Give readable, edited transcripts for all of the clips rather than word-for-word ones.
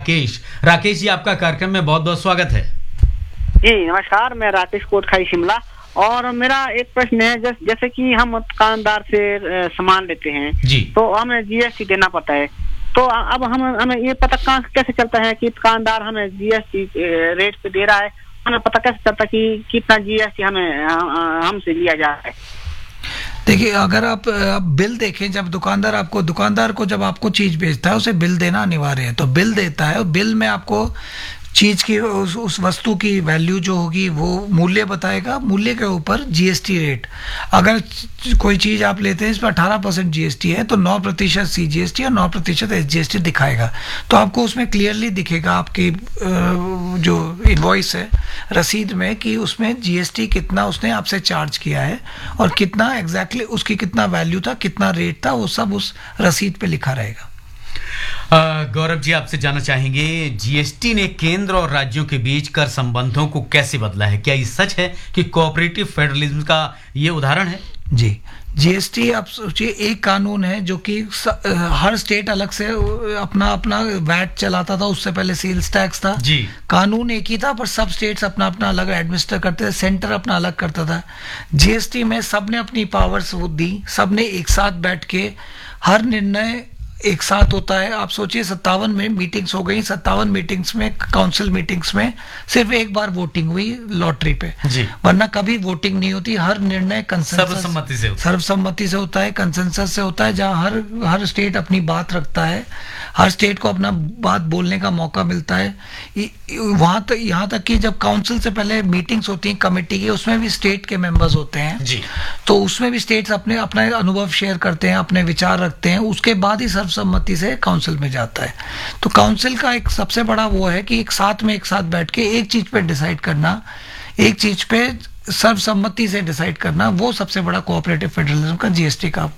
राकेश। राकेश जी, आपका कार्यक्रम में बहुत बहुत स्वागत है। जी नमस्कार, मैं राकेश कोटखाई शिमला। और मेरा एक प्रश्न है, जैसे कि हम दुकानदार से सामान लेते हैं जी, तो हमें जीएसटी देना पड़ता है। तो अब हमें ये पता कैसे चलता है कि दुकानदार हमें जीएसटी रेट पे दे रहा है? हमें पता कैसे चलता कि कितना जीएसटी हमें हमसे लिया जा रहा है? देखिए, अगर आप बिल देखें, जब दुकानदार को जब आपको चीज बेचता है उसे बिल देना अनिवार्य है, तो बिल देता है और बिल में आपको चीज की उस वस्तु की वैल्यू जो होगी वो मूल्य बताएगा, मूल्य के ऊपर जीएसटी रेट। अगर कोई चीज आप लेते हैं इस पर 18% जीएसटी है तो 9% सीजीएसटी और 9% एसजीएसटी दिखाएगा। तो आपको उसमें क्लियरली दिखेगा आपकी जो इनवॉइस है, रसीद में, कि उसमें जीएसटी कितना उसने आपसे चार्ज किया है और कितना एग्जैक्टली उसकी कितना वैल्यू था, कितना रेट था, वो सब उस रसीद पे लिखा रहेगा। गौरव जी, आपसे जानना चाहेंगे, जीएसटी ने केंद्र और राज्यों के बीच कर संबंधों को कैसे बदला है? क्या ये सच है कि कोऑपरेटिव फेडरलिज्म का ये उदाहरण है? जी, जीएसटी आप सोचिए एक कानून है जो कि हर स्टेट अलग से अपना वैट चलाता था, उससे पहले सेल्स टैक्स था जी। कानून एक ही था पर सब स्टेट्स अपना अपना अलग एडमिनिस्टर करते थे, सेंटर अपना अलग करता था। जीएसटी में सबने अपनी पावर्स दी, सबने एक साथ बैठ के हर निर्णय एक साथ होता है। आप सोचिए 57 में मीटिंग्स हो गई, 57 मीटिंग्स में, काउंसिल मीटिंग्स में सिर्फ एक बार वोटिंग हुई लॉटरी पे, वरना कभी वोटिंग नहीं होती। हर निर्णय सर्वसम्मति से होता है, कंसेंसस से होता है, जहां हर स्टेट अपनी बात रखता है, हर स्टेट को अपना बात बोलने का मौका मिलता है। यहाँ तक कि जब काउंसिल से पहले मीटिंग्स होती हैं कमेटी की, उसमें भी स्टेट के मेंबर्स होते हैं जी। तो उसमें भी स्टेट्स अपना अनुभव शेयर करते हैं, अपने विचार रखते हैं, उसके बाद ही सर्वसम्मति से काउंसिल में जाता है। तो काउंसिल का एक सबसे बड़ा वो है कि एक साथ बैठ के एक चीज पे डिसाइड करना, एक चीज पे सर्वसम्मति से डिसाइड करना, वो सबसे बड़ा कोऑपरेटिव फेडरलिज्म का जीएसटी का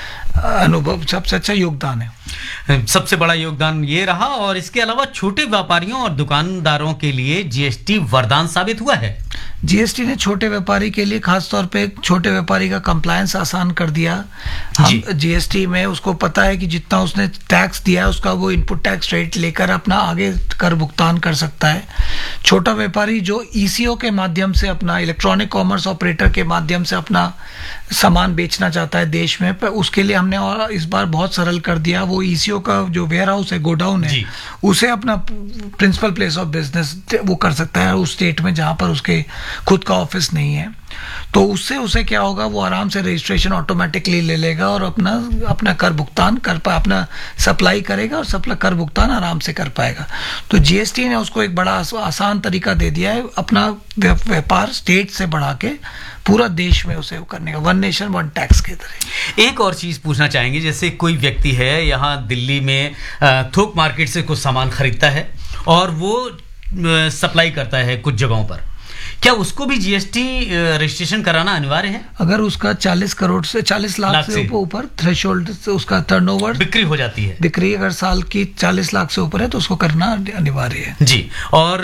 अनुभव, सबसे अच्छा योगदान है। सबसे बड़ा योगदान ये रहा। और इसके अलावा छोटे व्यापारियों और दुकानदारों के लिए जीएसटी वरदान साबित हुआ है। जीएसटी ने छोटे व्यापारी के लिए, खासतौर पे छोटे व्यापारी का कंप्लायंस आसान कर दिया। जीएसटी में उसको पता है कि जितना उसने टैक्स दिया है उसका वो इनपुट टैक्स रेट लेकर अपना आगे कर भुगतान कर सकता है। छोटा व्यापारी जो ईसीओ के माध्यम से, अपना इलेक्ट्रॉनिक कॉमर्स ऑपरेटर के माध्यम से अपना सामान बेचना चाहता है देश में, पर उसके लिए हमने और इस बार बहुत सरल कर दिया। वो ईसीओ का जो वेयर हाउस है, गोडाउन है, उसे अपना प्रिंसिपल प्लेस ऑफ बिजनेस वो कर सकता है उस स्टेट में जहां पर उसके खुद का ऑफिस नहीं है। तो उससे उसे क्या होगा, वो आराम से रजिस्ट्रेशन ऑटोमेटिकली ले लेगा और अपना कर भुगतान अपना सप्लाई करेगा और कर भुगतान आराम से कर पाएगा। तो जीएसटी ने उसको एक बड़ा आसान तरीका दे दिया है अपना व्यापार स्टेट से बढ़ा के पूरा देश में उसे करने का, वन नेशन वन टैक्स के तरह। एक और चीज पूछना चाहेंगे, जैसे कोई व्यक्ति है यहाँ दिल्ली में थोक मार्केट से कुछ सामान खरीदता है और वो सप्लाई करता है कुछ जगहों पर, क्या उसको भी जीएसटी रजिस्ट्रेशन कराना अनिवार्य है? अगर उसका 40 लाख से ऊपर थ्रेशोल्ड से उसका टर्नओवर बिक्री हो जाती है, बिक्री अगर साल की 40 लाख से ऊपर है तो उसको करना अनिवार्य है जी। और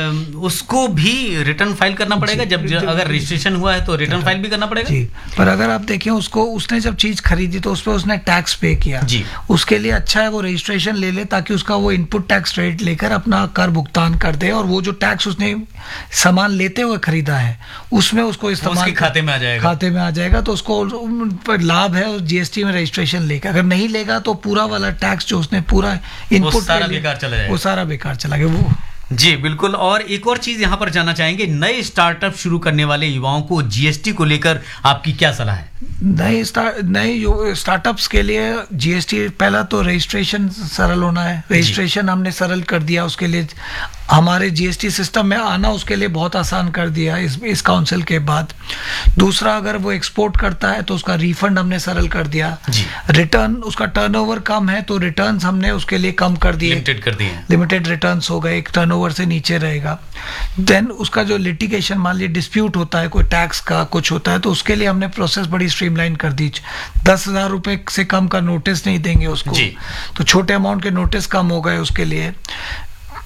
उसको भी रिटर्न फाइल करना पड़ेगा जब अगर रजिस्ट्रेशन हुआ है तो रिटर्न फाइल भी करना पड़ेगा जी। पर अगर आप देखें उसने जब चीज खरीदी तो उस पर उसने टैक्स पे किया जी, उसके लिए अच्छा है वो रजिस्ट्रेशन ले ले ताकि उसका वो इनपुट टैक्स रेट लेकर अपना कर भुगतान कर दे और वो जो टैक्स उसने सामान लेते हुए खरीदा है उसमें उसको इस्तेमाल खाते में आ जाएगा तो उसको लाभ है उस जीएसटी में रजिस्ट्रेशन लेगा। अगर नहीं लेगा तो पूरा वाला टैक्स जो उसने पूरा इनपुट वो सारा बेकार चला गया वो जी। बिल्कुल। और एक और चीज यहाँ पर जानना चाहेंगे, नए स्टार्टअप शुरू करने वाले युवाओं को जीएसटी को लेकर आपकी क्या सलाह है? नए स्टार्टअप्स के लिए जीएसटी, पहला तो रजिस्ट्रेशन सरल होना है। रजिस्ट्रेशन हमने सरल कर दिया, उसके लिए हमारे जीएसटी सिस्टम में आना उसके लिए बहुत आसान कर दिया इस काउंसिल के बाद। दूसरा, अगर वो एक्सपोर्ट करता है तो उसका रिफंड हमने सरल कर दिया। रिटर्न, उसका टर्नओवर कम है तो रिटर्न्स हमने उसके लिए कम कर दिए, लिमिटेड रिटर्न्स हो गए, एक टर्नओवर से नीचे रहेगा। देन उसका जो लिटिगेशन, मान लीजिए डिस्प्यूट होता है कोई टैक्स का कुछ होता है तो उसके लिए हमने प्रोसेस बड़ी स्ट्रीमलाइन कर दी। 10,000 रुपए से कम का नोटिस नहीं देंगे उसको, तो छोटे अमाउंट के नोटिस कम हो गए उसके लिए।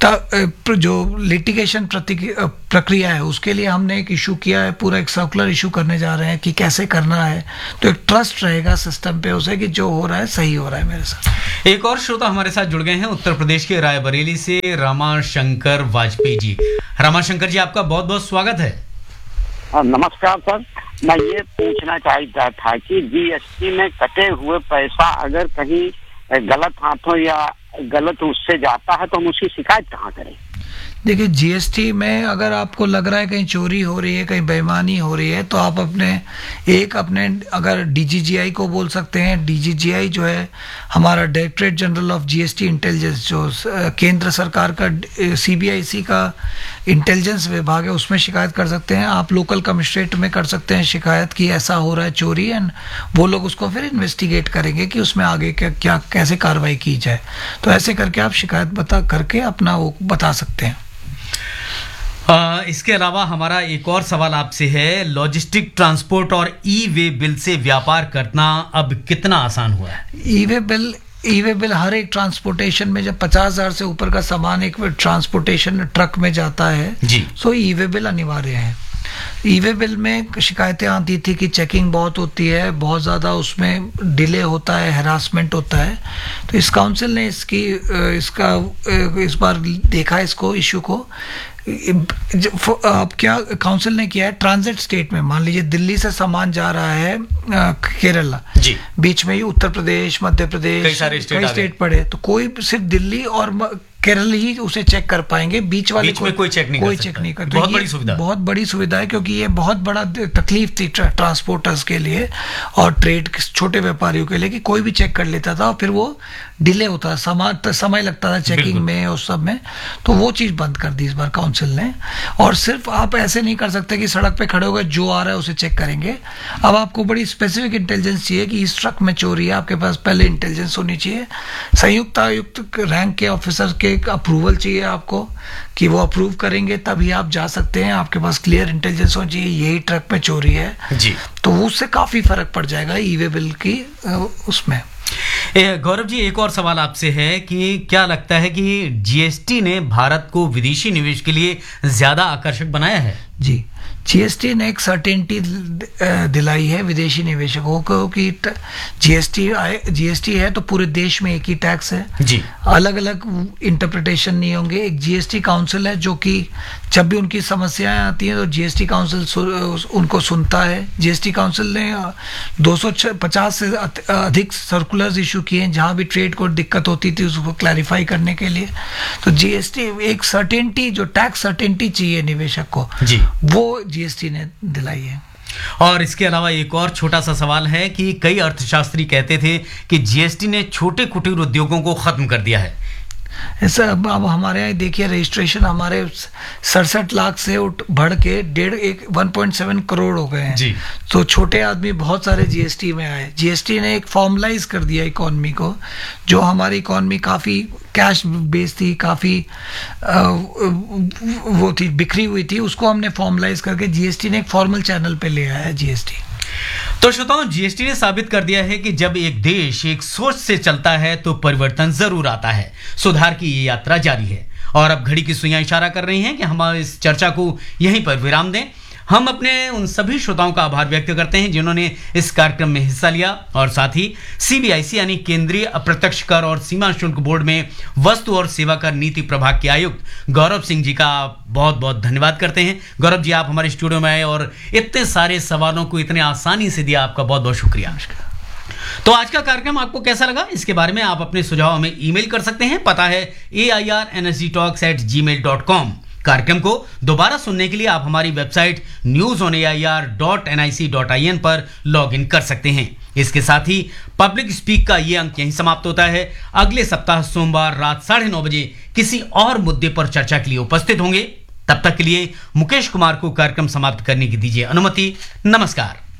जो लिटिगेशन प्रक्रिया है उसके लिए हमने एक इशू किया है, पूरा एक सर्कुलर इशू करने जा रहे हैं कि कैसे करना है। तो एक ट्रस्ट रहेगा सिस्टम पे उसे कि जो हो रहा है सही हो रहा है मेरे साथ। एक और श्रोता हमारे साथ जुड़ गए हैं उत्तर प्रदेश के रायबरेली से रमाशंकर वाजपेयी जी। रमाशंकर जी, आपका बहुत बहुत स्वागत है। नमस्कार सर, मैं ये पूछना चाहता था कि जीएसटी में कटे हुए पैसा अगर कहीं गलत हाथों या गलत उससे जाता है तो हम उसकी शिकायत कहाँ करें? देखिए, जीएसटी में अगर आपको लग रहा है कहीं चोरी हो रही है, कहीं बेईमानी हो रही है, तो आप अपने अगर डीजीजीआई को बोल सकते हैं। डीजीजीआई जो है हमारा directorate general of GST intelligence, जो केंद्र सरकार का सीबीआईसी का इंटेलिजेंस विभाग है, उसमें शिकायत कर सकते हैं। आप लोकल कमिश्नरेट में कर सकते हैं शिकायत कि ऐसा हो रहा है चोरी, एंड वो लोग उसको फिर इन्वेस्टिगेट करेंगे कि उसमें आगे क्या कैसे कार्रवाई की जाए। तो ऐसे करके आप शिकायत करके अपना वो बता सकते हैं। इसके अलावा हमारा एक और सवाल आपसे है, लॉजिस्टिक ट्रांसपोर्ट और ई वे बिल से व्यापार करना अब कितना आसान हुआ है? ई वे बिल हर एक ट्रांसपोर्टेशन में जब 50,000 से ऊपर का सामान एक ट्रांसपोर्टेशन ट्रक में जाता है जी, तो ई वे बिल अनिवार्य है। ई वे बिल में शिकायतें आती थी कि चेकिंग बहुत होती है, बहुत ज़्यादा उसमें डिले होता है, हैरासमेंट होता है। तो इस काउंसिल ने इस बार देखा इसको इशू को। अब क्या काउंसिल ने किया है, ट्रांजिट स्टेट में मान लीजिए दिल्ली से सामान जा रहा है केरला जी, बीच में ही उत्तर प्रदेश, मध्य प्रदेश, कई स्टेट पड़े, तो कोई सिर्फ दिल्ली और केरल ही उसे चेक कर पाएंगे, बीच वाले कोई चेक नहीं कर। बहुत बड़ी सुविधा, बहुत बड़ी सुविधा है, क्योंकि ये बहुत बड़ा तकलीफ थी ट्रांसपोर्टर्स के लिए और ट्रेड छोटे व्यापारियों के लिए कि कोई भी चेक कर लेता था और फिर वो डिले होता था, समय लगता था चेकिंग में और सब में। तो वो चीज़ बंद कर दी इस बार काउंसिल ने। और सिर्फ आप ऐसे नहीं कर सकते कि सड़क पे खड़े हो गए जो आ रहा है उसे चेक करेंगे। अब आपको बड़ी स्पेसिफिक इंटेलिजेंस चाहिए कि इस ट्रक में चोरी है, आपके पास पहले इंटेलिजेंस होनी चाहिए। संयुक्त आयुक्त रैंक के ऑफिसर के अप्रूवल चाहिए आपको कि वो अप्रूव करेंगे तभी आप जा सकते हैं। आपके पास क्लियर इंटेलिजेंस होनी चाहिए यही ट्रक में चोरी है जी, तो उससे काफी फर्क पड़ जाएगा ई वे बिल की उसमें। गौरव जी, एक और सवाल आपसे है कि क्या लगता है कि जीएसटी ने भारत को विदेशी निवेश के लिए ज्यादा आकर्षक बनाया है? जी, जीएसटी ने एक सर्टेनिटी दिलाई है विदेशी निवेशकों को कि जीएसटी है तो पूरे देश में एक ही टैक्स है जी, अलग अलग इंटरप्रिटेशन नहीं होंगे। एक जीएसटी काउंसिल है जो कि जब भी उनकी समस्याएं आती हैं तो जीएसटी काउंसिल उनको सुनता है। जीएसटी काउंसिल ने 250 से अधिक सर्कुलर्स इशू किए हैं जहां भी ट्रेड को दिक्कत होती थी उसको क्लैरिफाई करने के लिए। तो जीएसटी एक सर्टेनिटी, जो टैक्स सर्टेनिटी चाहिए निवेशक को जी, वो जीएसटी ने दिलाई है। और इसके अलावा एक और छोटा सा सवाल है कि कई अर्थशास्त्री कहते थे कि जीएसटी ने छोटे कुटीर उद्योगों को खत्म कर दिया है। ऐसा अब हमारे यहाँ देखिए रजिस्ट्रेशन हमारे 67 लाख से बढ़ के 1.7 करोड़ हो गए हैं जी। तो छोटे आदमी बहुत सारे जीएसटी में आए। जीएसटी ने एक फॉर्मलाइज कर दिया इकोनॉमी को, जो हमारी इकोनॉमी काफ़ी कैश बेस्ड थी, काफ़ी वो थी बिखरी हुई थी, उसको हमने फॉर्मलाइज करके जीएसटी ने एक फॉर्मल चैनल पे ले आया है जीएसटी। तो श्रोताओं, जीएसटी ने साबित कर दिया है कि जब एक देश एक सोच से चलता है तो परिवर्तन जरूर आता है। सुधार की ये यात्रा जारी है और अब घड़ी की सुइयां इशारा कर रही हैं कि हम इस चर्चा को यहीं पर विराम दें। हम अपने उन सभी श्रोताओं का आभार व्यक्त करते हैं जिन्होंने इस कार्यक्रम में हिस्सा लिया और साथ ही सीबीआईसी यानी केंद्रीय अप्रत्यक्ष कर और सीमा शुल्क बोर्ड में वस्तु और सेवा कर नीति प्रभाग के आयुक्त गौरव सिंह जी का बहुत बहुत धन्यवाद करते हैं। गौरव जी, आप हमारे स्टूडियो में आए और इतने सारे सवालों को इतने आसानी से दिया, आपका बहुत बहुत शुक्रिया। तो आज का कार्यक्रम आपको कैसा लगा, इसके बारे में आप अपने सुझाव हमें ईमेल कर सकते हैं। पता है airnsgtalks@gmail.com। कार्यक्रम को दोबारा सुनने के लिए आप हमारी वेबसाइट newsonair.nic.in पर लॉग इन कर सकते हैं। इसके साथ ही पब्लिक स्पीक का ये अंक यहीं समाप्त होता है। अगले सप्ताह सोमवार रात 9:30 बजे किसी और मुद्दे पर चर्चा के लिए उपस्थित होंगे। तब तक के लिए मुकेश कुमार को कार्यक्रम समाप्त करने की दीजिए अनुमति। नमस्कार।